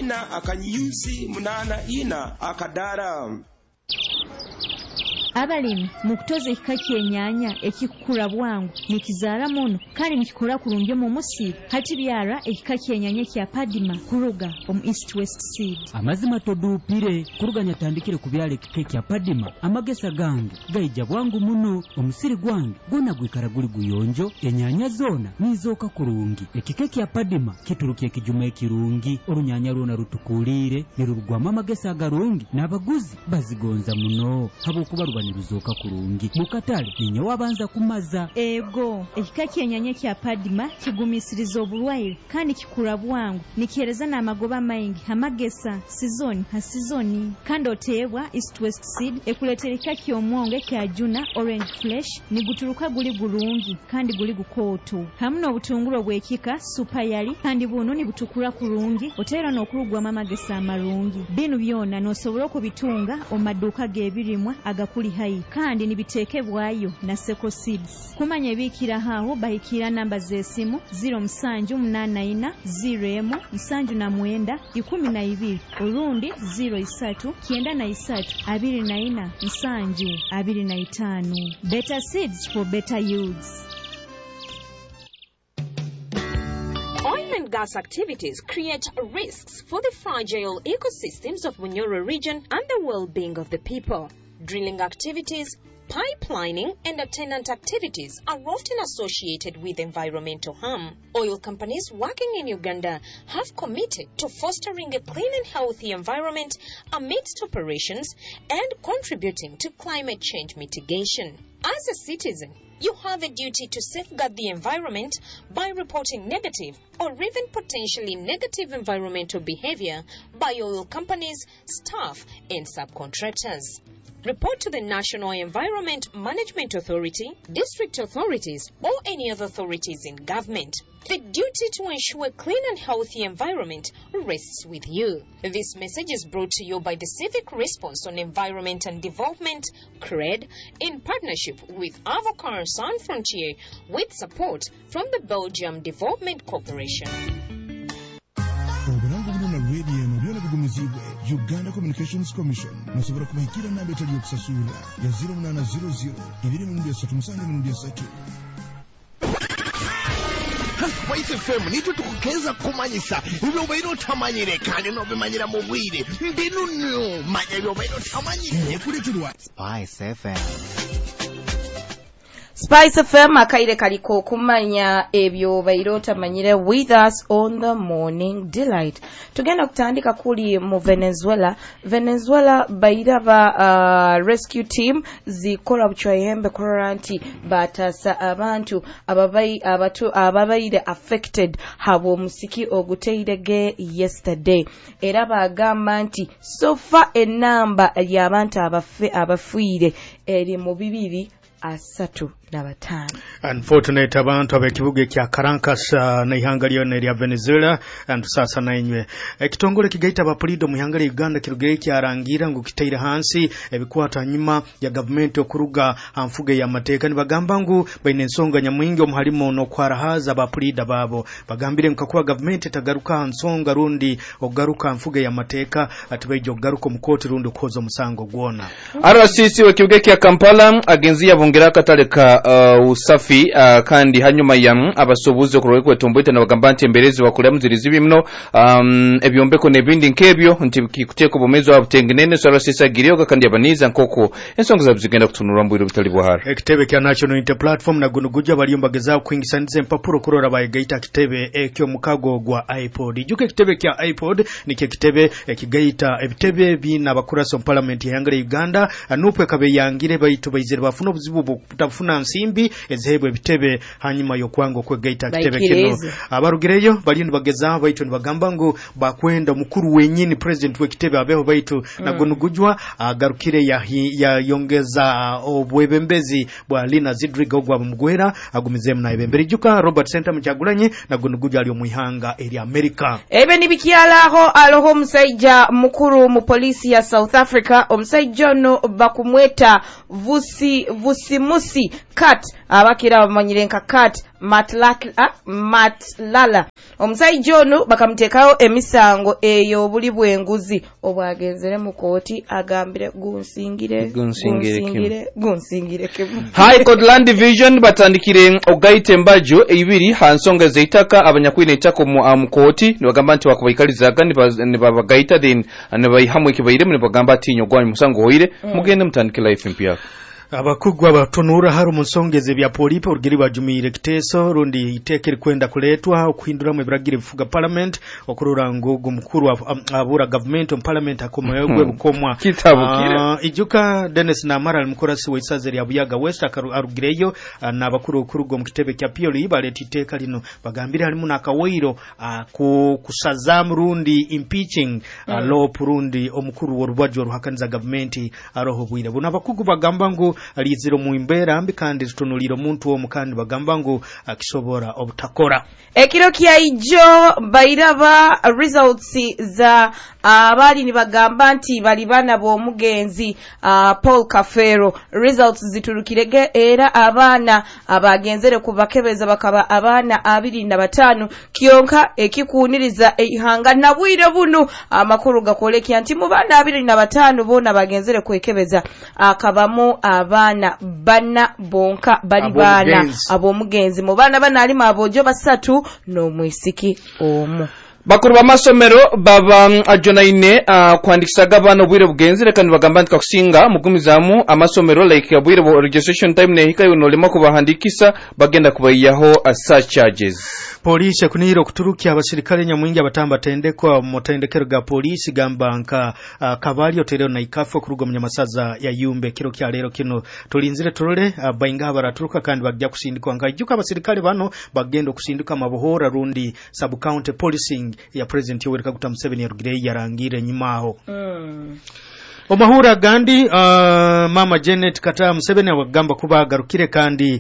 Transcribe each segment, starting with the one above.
ina akanyusi munana ina akadara. Abalimi mukutoza ekika kyennyanja ekikula bwangu nikizaala muno kale nikikola kulungi mu musiri hati byara ekika kyennyanja kya Padima kuruga omu East West Seed. Amazima toduupire kuruganya tandikire ku byala ekika kya Padima amagesa gange gaija bwangu muno omusiri gwange gwonna gwikara guli guyonjo ennyanja zoona nizooka kulungi. Ekika kya Padima kituluka ekijuma ekirungi olunyanya lwona lutukuliire ne lulugwamu amagesa agalungi n'abaguzi bazigonza muno habwokuba niruzoka kulungi mukatale ninyo wabanza kumaza. Ego ekika kyennyanja kya Padima kigumisiriza obulwaire kandi kikula bwangu nikihereza n'amagoba maingi amagesa sizoni ha sizoni kandi oteebwa East West Seed ekuleetera ekika ky'omwonge kya Juna Orange Flesh nigutuluka guli gulungi kandi guli gukooto hamu n'obutungulu bw'ekika supayali kandi buno nibutukula kulungi oteera n'okulugwamu amagesa amalungi. Bino byonna n'osobola okubitunga omumaduuka g'ebirimwa agakuli hai kandi nibiteekebwayo na Seko Seeds. Kumanya ebiikira awo bahikira namba z'essimu 0784 olundi 03-93-24-25. Better seeds for better yields. Oil and gas activities create risks for the fragile ecosystems of Munyoro region and the well-being of the people. Drilling activities, pipelining, and attendant activities are often associated with environmental harm. Oil companies working in Uganda have committed to fostering a clean and healthy environment amidst operations and contributing to climate change mitigation. As a citizen, you have a duty to safeguard the environment by reporting negative or even potentially negative environmental behavior by oil companies, staff, and subcontractors. Report to the National Environment Management Authority, district authorities, or any other authorities in government. The duty to ensure a clean and healthy environment rests with you. This message is brought to you by the Civic Response on Environment and Development, CRED, in partnership with Avocar Sans Frontier, with support from the Belgium Development Corporation. Uganda Communications Commission musobora kumahikira namba etali okusasula ya 0800 237 Spice FM nito tukukeza kumanyisa ibyo bayiro tamanyire kandi no bimanyira mu bwire mbinu no manya ibyo bayiro tamanyire kuletirwa Spice FM. Spice FM akaire kaliko kumanya ebyo bayirota manyire with us on the morning delight. Tugenda kutandika kuli mu Venezuela bayiraba rescue team zikola buchwayembe koranti batasa abantu ababayire affected habo musiki oguteidege yesterday. Era bagamba nti so far enamba y'abantu abafuire eri mu 235. Unfortunate abantu abekibuga kya Caracas na ihanga lyone lya Venezuela and sasa nainywe ekitongole kigaita bapulido mu ihanga lya Uganda kirugere kyarangira ngo kitaira hansi ebikwata nyuma ya government okuruga amfuge ya mateka ni bagamba ngo bainensonga nyamwingi omuhalimo no kwarahaza bapulida babo bagambire nkakuwa government etagaruka hansonga rundi ogaruka amfuge ya mateka atibejo ogaruka mukoti rundi kozo musango gwona. RCC wekibuga kya Kampala agenzi yabongera kataleka usafi kandi hanyuma ya abasobuze ku rwego etomboite na bagambante emberezi bakora muzirizi bimno ebyombeko nebindi nkebyo ntikikuteko bomezo abutengenene so RCC agiriyoga kandi abaniza nkoko ensonga zabuzigenda kutunura mbwiro bitali bwahara ekitebe kya National Unity Platform na gunuguja baliyombagezaho kwingisanize mpapuro kurora bayigaita kitebe ekyo mukago gwa iPod juke kitebe kya iPod nike kitebe ekigaita ebitebe bina bakuraso parliament yangale Uganda anupwe kabe yangire bayitu bayizira bafuna obuzibu butafuna nsimbi ezehebwe bitebe hanyuma yo kwango kwegaita kitebe kino abarugireyo balindi bageza bayitu nibagamba ngo bakwenda mukuru wenyini president we kitebe abeho bayitu na gonugujwa agarukire ya yongeza obwebembezi bwa Lina Zidriga ogwa mugwera agumizemu na ebembere juka Robert Center mchagulanye na gonugujwa ali omwihanga eri America ebe nibikyalaho aloho musajja mukuru mu polisi ya South Africa omusajja no bakumweta Vusimusi Kat abakira bamanyire nka Kat Matlala omusajja ono bakamuteekayo emisango eyo buli bwenguzi obwagenzere mu kooti agambire gunsingire High Court Land Division batandikire ogaite mbajo ibiri hansonga zeitaka abanyakwine itako mu kooti nibagamba nti bakubaikalizaga nibabagaita then nibayihamwe kibaire nibagamba ati nyogwani musango hoire mugende mutandikira life mpya abakugwa batunura haru musongeze bya polipo urugiri bajumire kiteso rundi itekeri kwenda kuletwa okuhindura mu biragire bifuga parliament okurura ngugu mukuru abura government on parliament akomayogwe bukomwa kitabukire ijuka Dennis Namara alimukorasi weisazeri abuyaga west arugireyo nabakuru okurugo mu kitebe kya PLE baleti iteka lino bagambire halimu nakawairo kusazamu rundi impeaching law purundi omukuru worubwajo ruhakaniza government aroho bwire buna bakugu bagamba ngo aliziro muimbera ambi kandi tutunuliro muntu wo mukandi bagamba ngo akisobora obutakora ekiro kya ijo bairaba results za abali ni bagamba nti bali bana b'omugenzi Paul Kafero results ziturukirege era abana abagenzere kubakebeza bakaba abana 25 kiyonka ekikuniriza ihanga nabwire buno amakuru gakolekya nti mu bana 25 bona bagenzere kwekebeza akabamu abana bana bonka bali bana abomugenzi mu bana bana ali mabojo basatu no mwisiki omu bakuru bamasomero baba ajonaine kwandikisaga bana bwire bugenzere kandi bagamba nti kakusinga mugumizamu amasomero like bwire bo registration time ne hikayo nolema kubahandikisa bagenda kubayaho search charges polisi kuniro kuturukia abasirikale nyamwingi abatamba tendekwa mutendekero ga polisi gamba nka kabali oterero na ikafu kurugo munyamasaza ya Yumbe kiro kya lero kino tulinzire turole bayinga baraturuka kandi bagya kusindikwa nga ijuka abasirikale bano bagenda kusindika mabohora rundi sub county policing ya president Yoweri Kaguta Museveni yarugire yarangire nyimaho Omahura Gandhi mama Janet Kata Museveni abagamba kuba garukire kandi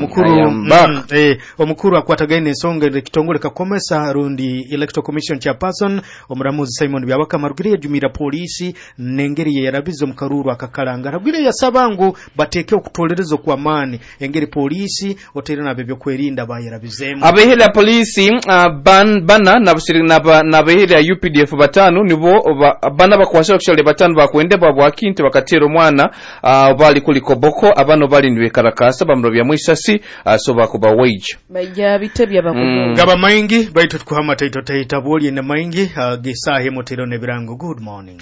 omukuru akwatagaine ensonga kitongole kakomesa rundi electoral commission chairperson omuramuzi Simon byabaka marugire jumira polisi nengeri yarabizo mukaruru akakalanga ragire yasabangu bateke okutolerezo kwa mani engeri polisi oterana bebyo kwerinda bayarabizemu abehela polisi bana na behela UPDF batanu nibo bana bakwasha kushale batanu bakwende babwakinte bakatero mwana bali kulikoboko abano bali ndiwe karakasa bamro bya mwisasi soba kuba wage bajja bitebya bakugo ngaba maingi baitu tukuhama taita boli na maingi gesahe motero ne birango good morning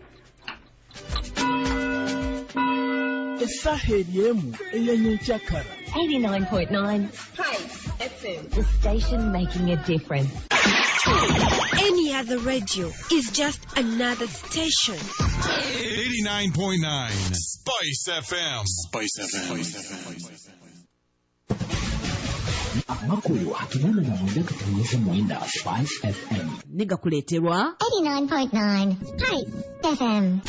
esaheliemu eyenyekyakara 89.9 FM, the station making a difference. Any other radio is just another station. 89.9 Spice FM. Spice FM. Amakuru hakimana na mwenda kutunyesha mwenda Spice FM. Niga kuleterwa 89.9 Spice FM.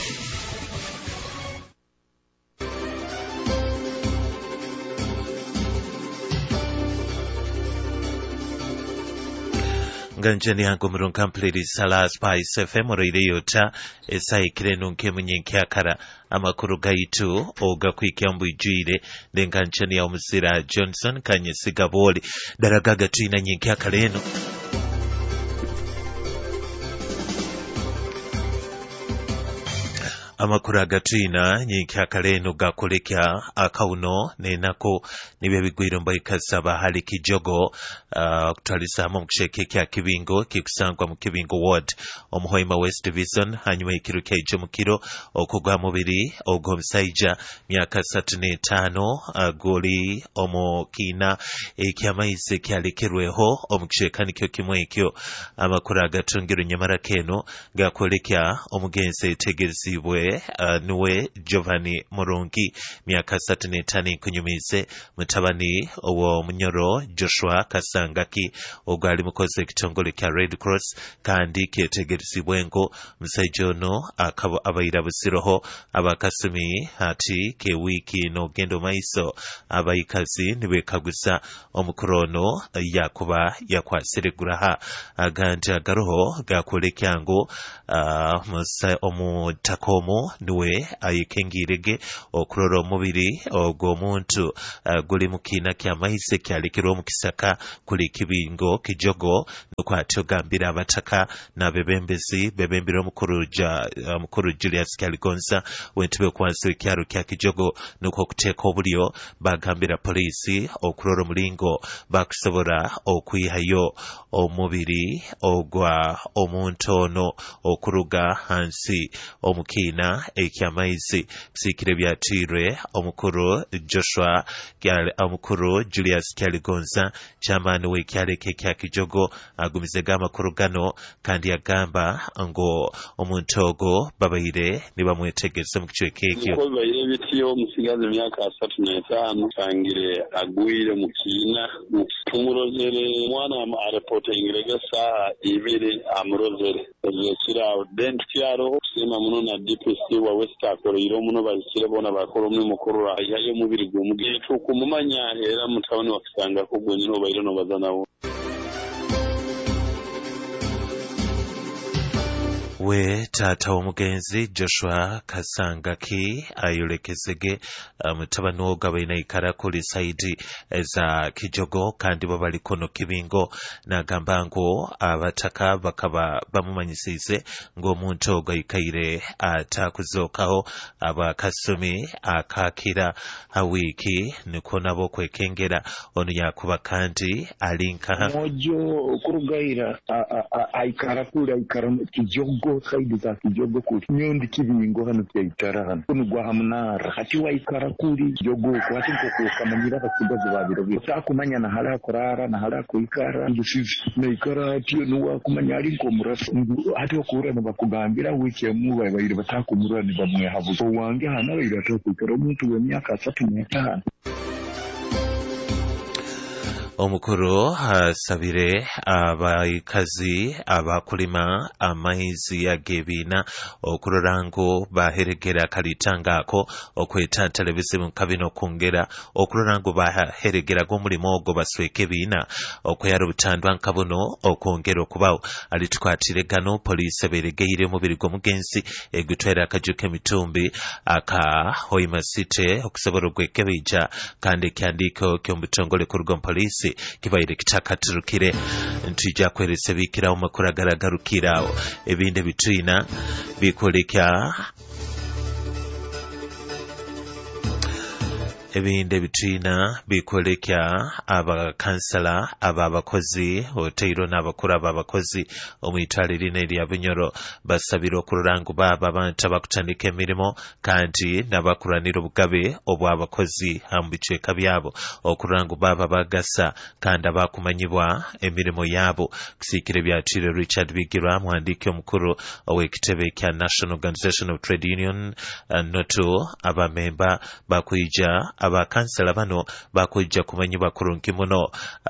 Ganjani yangu mrunga mpliri sala Spice FM radio ta esai kirenu nke munyenke akara amakuru gaitu oga kwikyambu ijire denganjani ya umzira Johnson kanye sigaboli daragaga tuina nyenke akareno amakuru agatuina nyinki akaleno gakolekya akauno nenako nibyo bigwiro mbayikasaba hali kijogo kutwalisa mu kisheke kya kibingo kikusangwa mu kibingo ward omuhoima west division hanyuma ikiru kyejo mukiro okugwa mubiri ogomsaija myaka 35 goli omukina ekyamaise kyalekerweho omukisheka nikyo kimwe ekyo amakuru agatungiro nyamara keno gakolekya omugenze tegezibwe nuwe Giovanni Morongi myaka 35 kunyumize mutabani owo munyoro Joshua Kasangaki ogwali mukoze kitongole kya Red Cross kandi ketegerizibwengo musaijono akabo abayira busiroho abakasumi hati ke wiki no gendo maiso abayikazi nibekagusa omukrono yakuba yakwasereguraha aganja garoho gakolekyango musa omutakomo omu niwe ayikengirege okurora omubiri ogw'omuntu guli mu kiina ky'amaizi kyalekirwa mu kisaka kuli kibingo kijogo nokwatyo gambira abataka n'abebembezi bebembera mukuru Julius Kyaligonza wentebe okwansi w'ekyalo kya kijogo nokwo okuteeka obulyo bagambira polisi okurora omulingo bakusobora okwihayo omubiri ogwa omuntu ono okuruga hansi omukiina eky'amaizi bisikire byatirwe omukuru Julius Kyaligonza chairman w'ekyalo kya kijogo agumize amakuru gano kandi agamba ngo omuntu ogo babaire nibamwetegereza mu kicweka ekyo babaire bityo musigaze emyaka 35 tangire agwire mu kiina tumurozere mwana areportingire saha ibiri amurozere ekirawo then tukyaro kusema muno na DPC wa West akorero muno bazikire bona bakoro mu mukuru yayo mubiri gumugeto kumumanya era mutawani wakisanga ko gonyino bayiro no bazanawo we taata w'omugenzi Joshua Kasangaki ayolekezege mutabani woga baina ikara kuli saidi za kijogo kandi babali kono kibingo nagamba ngo abataka bakaba bamumanyisize ngo omuntu ogo ikaire atakuzokaho abakasumi akakira awiki niko nabo kwekengera ono yakuba kandi alinka mojo kurugaira aikara kuli aikara kijogo saidi za kijogo kuli nyondi kibingo hano kyayitara hano kuno gwa hamnara hati waikara kuli kijogo kwati ko kamanyira bakibazo babiro byo takumanya na hala korara na hala kuikara ngisizi na ikara ati no wakumanya ari ko muraso hati okura na bakugambira wiki mu bayire batakumura ni bamwe habuzo wange hana bayira to kuikara omuntu w'emyaka 35 omukuru asabire abaikazi abakulima amaizi agebina okurora ngo baheregera kalitangako okweta televiziyo kabino kungera okurora ngo baheregera g'omulimo ogwo basweke bina okweyara obutandwa nkabuno okwongera okubawo alitukwatire gano polisi eberegeire mubiri gw'omugenzi egutwera akajuka emitumbi aka Hoima City okusobola ogwekebija kandi ekyandiko ky'omutongole kuruga polisi kibaire kitakaturukire ntujja kweresa bikirawo makuru agaragarukirawo ebindi bitwina bikoleka ebindi bitwina bikoleka abakansala ababakozi oteiro n'abakuru ababakozi omwitwale lino erya Bunyoro basabira okurora ngu baba abantu abakutandika emirimu kandi n'abakuranira obugabe obw'abakozi mu bicweka byabo okurora ngu baba bagasa kandi abakumanyibwa emirimu yabo kusiikire byatwire Richard Bigirwa muhandiki omukuru ow'ekitebe kya National Organization of Trade Union noto abamemba bakuyija abakansala bano bakujja kumanyibwa kurungi muno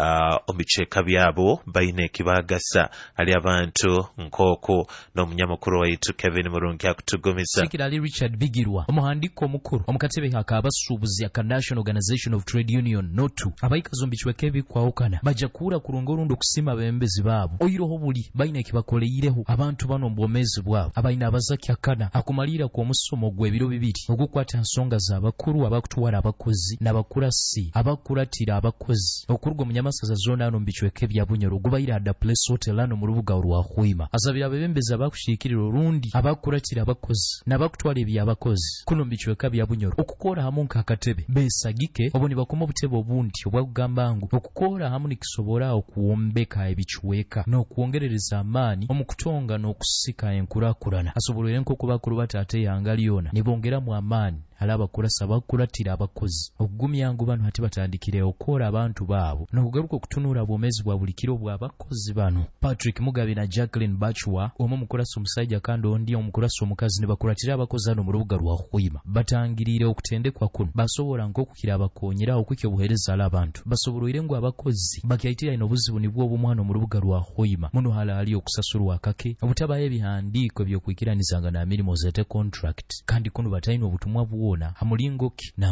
omiceka byabo baine ekibagasa ali abantu nkoko n'omunyamakuru waitu Kevin Murungi akutugomisa Sikirali Richard Bigirwa omuhandiko omukuru omukatebe akabasubuzi aka National Organization of Trade Union notu abayikazombicweka ebikwawukana bajja kuura kurunga olundi okusima abembezi baabo oyiroho buli baine ekibakoleireho abantu bano mbomezi bwabo abaina abazakyakana akumalira ku omusomo gw'ebiro bibiri ogukwata ensonga z'abakuru abakutwala abakozi n'abakurasi abakuratira abakozi okuruga mu Nyamasaza zona ano mbicweke bya Bunyoro gubayira ada Place Hotel ano mu rubuga rwa Hoima azabira abebembeza abakushikirira olundi abakuratira abakozi n'abakutwala ebya abakozi kuno mbicweka bya Bunyoro okukora hamu nk'akatebe besagike oboni bakoma obutebe obundi obwagamba ngo okukora hamu nikisobora okuwombeka ebichweka n'okuwongerereza amaani omukutonga n'okusika enkurakurana asobolere nko kubakuru batate yangaliona nibongera mu amaani alaba kurasa bakuratira abakozi okugumya ngo bano hati batandikire okora abantu baabo n'okugaruka okutunura bwomezi bwa bulikiro bwa abakozi bano Patrick Mugabe na Jacqueline Bachwa omu mukurasa omusajja kandi ondi omukurasa omukazi ne bakuratira abakozi ano mu rubuga rwa Hoima batangirire okutendekwa kuno basobola nk'okukira abakonyera okukyo buhereza abantu basobolere ngo abakozi bakyaitira ino buzibu nibwo obumwana mu rubuga rwa Hoima muno hala ali okusasulwa akake obutabaye ebihandiko by'okwikiranizanga na mirimo zete contract kandi kuno batayina obutumwa buwona hamulingoki nanka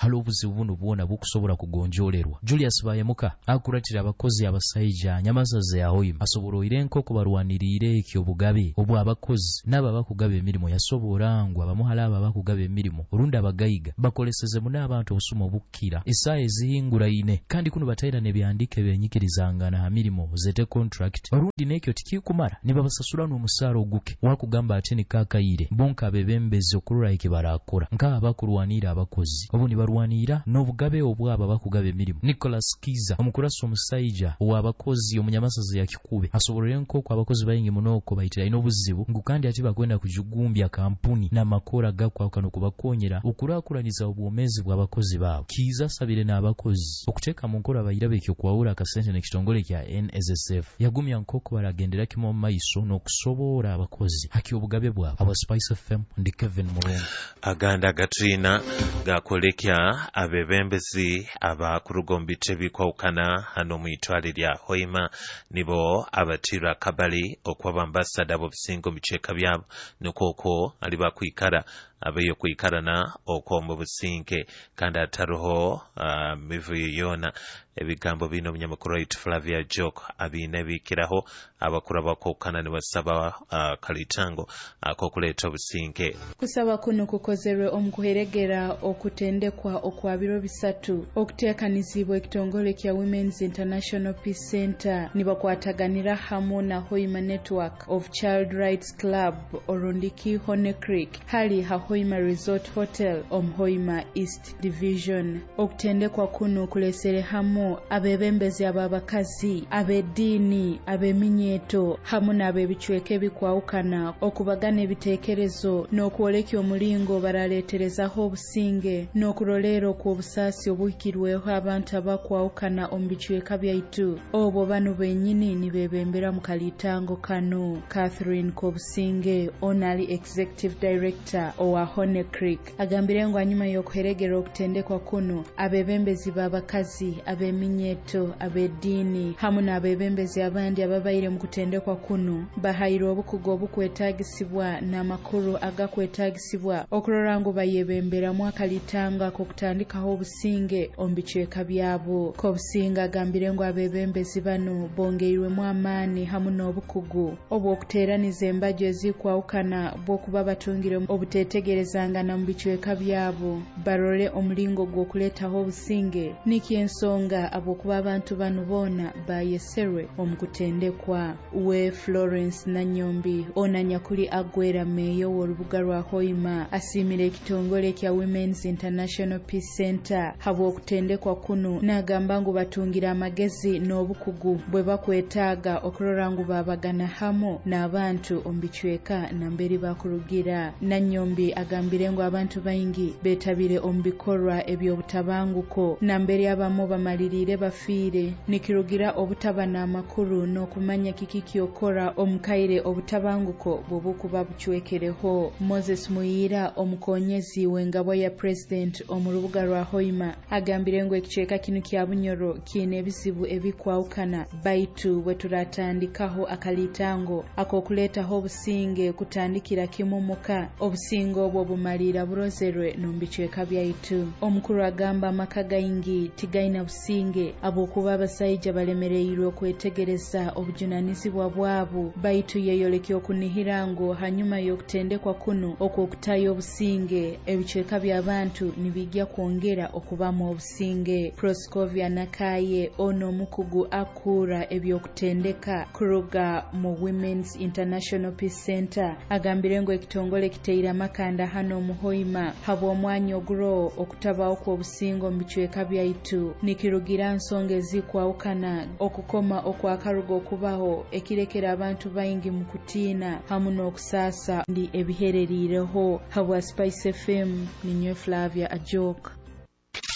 hali obuzibu buno bwona bukusobola kugonjolerwa. Julius Bayemuka akuratira abakozi abasaija Nyamasaza ya Hoima asobola oire enkoko barwanirire ekyobugabe obwo abakozi n'aba bakugaba emirimu yasobola ngo abamuhala aba bakugaba emirimu olunda abagayiga bakoleseze mu n'abantu obusuma obukkira essaawa ezihingula ine kandi kuno batayira ne byandike benyikirizangana ha mirimu zete contract olundi n'ekyo tikikumala ne babasasula n'omusaala oguke wakugamba ate ne kaakayire bonka abebembezi okulula ekibaraakora nga abakulwanira abakozi obundi barwanira n'obugabe obwaba bakugaba emirimu. Nicholas Kiza omukulasa omusaija ow'abakozi omunyamasaza ya Kikube asobolera enkoko abakozi bayingi munoko bayitira ino obuzibu ngu kandi ati bakwenda kujugumbya kampuni n'amakora gakwawukana okubakonyera okulaakulaniza obwomezi bw'abakozi baabo. Kiza asabire n'abakozi okuteeka mu nkola bayirabe ekyo kwawula akasente n'ekitongole kya NSSF yagumya nkoko baragendera kimu mu maiso n'okusobola abakozi haki obugabe bwabo. Aba Spice FM ndi Kevin Mulongo. Aganda Katrina gakolekya abebembezi abakuruga mu bice bikwawukana hano mu itwale lya Hoima nibo abatira kabali okuba ambassador b'obusingo mu biceka byabo nokoko ali bakwikara abeyo kwikarana okwo mu businke kandi ataruho mivu yona ebigambo bino munyamakuru wa Flavia Joke abine bikiraho abakura bakokana ne basaba kalitango akokuleta obusinke kusaba kuno kukozerwe omukuheregera okutendekwa okwabiro bisatu okuteekanizibwa ekitongole kya Women's International Peace Center nibakwataganira hamu na Hoima Network of Child Rights Club orundiki Hone Creek hali ha Hoima Resort Hotel Hoima East Division. Okutendekwa kuno kulesere hamu abebembezi ababakazi abedini abeminyeto hamu n'abebichweke bikwawukana okubagana ebitekerezo n'okwolekya omulingo baraleeterezaho obusinge n'okurolero ku obusasi obuhikirweho abantu abakwawukana omu bichweka byaitu obwo bano benyini nibebembera mu kalitango kano. Catherine Kobusinge Onali Executive Director owa Hone Creek agambire ngo anyuma y'okuheregera okutendekwa kuno abebembezi babakazi abeminyeto abedini hamu n'abebembezi abandi ababaire mu kutendekwa kuno bahayire obukugu obukwetagisibwa n'amakuru agakwetagisibwa okurora ngo bayebembera mu akalitanga kokutandikaho obusinge omu bichweka byabo. Kobusinga agambire ngo abebembezi bano bongeirwemu amaani hamu n'obukugu obw'okuteeraniza embajjo ezikwawukana bw'okuba batungire obuteetegerezangana mu bichweka byabo barole omulingo gw'okuletaho obusinge niki ensonga abokuba abantu bano bona bayeserwe omukutendekwa. We Florence Nanyombi onanyakuli agwera meyo w'olubuga lwa Hoima asimire ekitongole kya Women's International Peace Center habwo okutendekwa kuno n'agamba ngu batungira amagezi n'obukugu bwe bakwetaaga okurora ngu babagana hamu n'abantu omu bichweka na mberi bakurugira. Nanyombi agambire ngu abantu baingi betabire omu bikorwa eby'obutabanguko na mberi abamu bamalirire bafiire nikirugira obutaba n'amakuru n'okumanya kiki kyokora omukaire obutabanguko bwobukuba buchwekereho. Moses Muyira omukonyezi w'engabo ya President omu rubuga lwa Hoima agambire ngo ekichweka kino kya Bunyoro kiine ebizibu ebikwawukana baitu bwe turatandikaho akalitango akokuletaho obusinge kutandikira kimumuka obusinge obwo bumalira burozerwe n'omu bichweka byaitu. Omukuru agamba amaka gaingi tigaina businge abokuba abasaija balemereirwe okwetegereza obujunanizibwa bwabo baitu yeyolekya okunihira ngo hanyuma y'okutendekwa kuno okwokutayo obusinge ebichweka by'abantu nibijja kwongera okubamu obusinge. Proscovia Nakaye ono omukugu akura ebyokutendeka kuruga mu Women's International Peace Center agambire ngo ekitongole kiteira amakanda hano mu Hoima habwa omwanya oguro okutabaho kw'obusinge omu bichweka byaitu nikirugira nsonga ezikwawukana okukoma okwakaruga okubaho ekirekera abantu baingi mu kutiina hamu n'okusaasa ndi ebihereriireho. Habwa Spice FM ninywe Flavia Ajoke.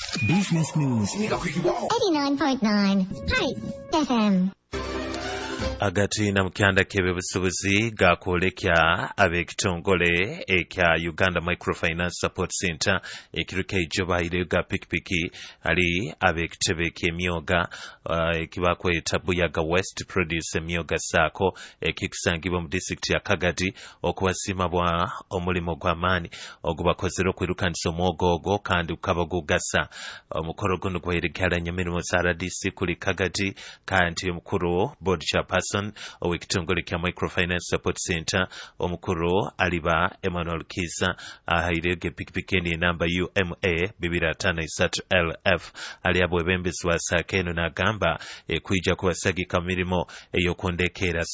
Business News 89.9 Pipe FM. agati na mukyanda kebe busubuzi gakolekya ab'ekitongole ekya Uganda Microfinance Support Center ekiruka ijoba ile ga pikipiki ali ab'ekitebe ky'emyoga ekibakweta Buyaga West Produce emyoga saako ekikusangibwa mu district ya Kagadi okuwasima bwa omulimo gw'amaani ogubakozera okwirukanisa omwogo ogwo kandi ukaba gugasa omukoro guno gwerekeranya emirimu za RDC kuli Kagadi kandi omukuru board chairperson ow'ekitongole kya Microfinance Support Center omukuru aliba Emmanuel Kiza ahairege pikipiki ni namba UMA 253 LF ali abwebembezi wa Sakeno n'agamba kwija kubasagika mirimo ey'okundekera